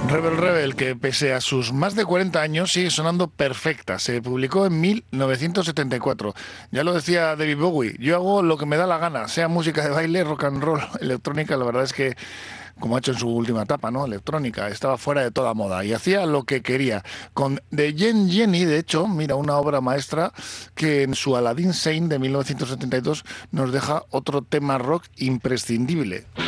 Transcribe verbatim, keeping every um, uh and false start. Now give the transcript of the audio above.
Rebel Rebel, que pese a sus más de cuarenta años sigue sonando perfecta. Se publicó en mil novecientos setenta y cuatro. Ya lo decía David Bowie, yo hago lo que me da la gana, sea música de baile, rock and roll, electrónica. La verdad es que, como ha hecho en su última etapa, ¿no? Electrónica, estaba fuera de toda moda y hacía lo que quería. Con The Yen Jenny, de hecho, mira, una obra maestra que en su Aladdin Sane de mil novecientos setenta y dos nos deja otro tema rock imprescindible.